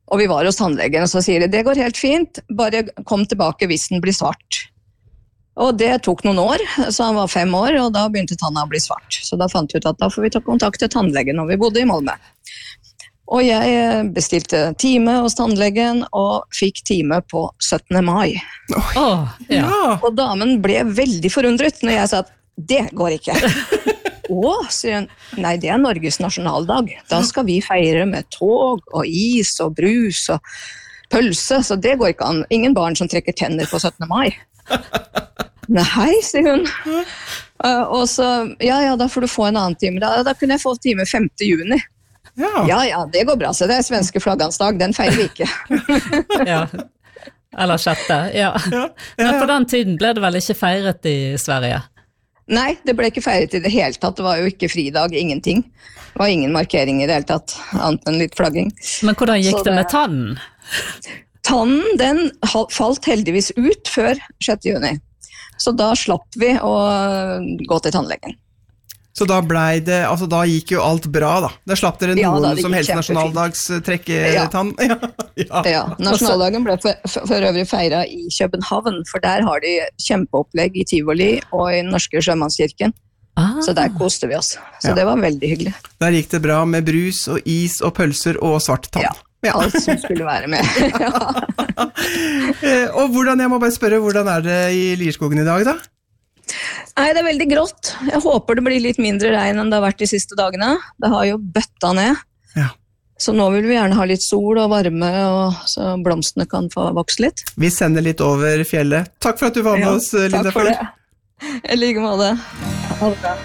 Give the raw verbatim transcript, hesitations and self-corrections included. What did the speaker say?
Og vi var hos tannlegen, og så sier de, det går helt fint, bare kom tilbake hvis den blir svart. Og det tok noen år, så han var fem år, og da begynte tanna å bli svart. Så da fant vi ut at da får vi ta kontakt til tannlegen når vi bodde i Malmö. Og jeg bestilte time hos tannlegen, og fikk time på syttende mai. Oh, ja. Og damen ble veldig forundret når jeg sa at det går ikke. Å, sier hun, nei, det er Norges nasjonaldag. Da skal vi feire med tog og is og brus og pølse, så det går ikke an. Ingen barn som trekker tenner på syttende mai. Nei, sier hun. Uh, og så, ja, ja, da får du få en annen time. Da, da kunne jeg få time femte juni. Ja. ja, ja, det går bra, så det er svenske flaggansdag, den feirer vi ikke. Ja, eller sjette, ja. Ja, ja, ja. Men på den tiden ble det vel ikke feiret i Sverige? Nei, det ble ikke feiret i det hele tatt, det var jo ikke fridag, ingenting. Det var ingen markering i det hele tatt, annet enn litt flagging. Men hvordan gikk det, det med tannen? Tannen, den falt heldigvis ut før sjette juni. Så da slapp vi å gå til tannlegen. Så da ble det, altså da gikk jo alt bra da. Da slapp dere noen ja, som helst nasjonaldags trekketann. Ja. Ja. Ja, nasjonaldagen ble for, for øvrig feiret i København, for der har de kjempeopplegg i Tivoli og i Norske Sjømannskirken. Ah. Så der koste vi oss. Så ja. Det var veldig hyggelig. Der gikk det bra med brus og is og pølser og svart tann. Ja, ja. Alt som skulle være med. Ja. Og hvordan, jeg må bare spørre, hvordan er det i Lierskogen i dag da? Nei, det er veldig grått. Jeg håper det blir litt mindre regn enn det har vært de siste dagene. Det har jo bøtta ned. Ja. Så nå vil vi gjerne ha litt sol og varme, og så blomstene kan få vokse litt. Vi sender litt over fjellet. Takk for at du var med ja, oss, Linda. Takk for det. Jeg liker med det. Ha det bra.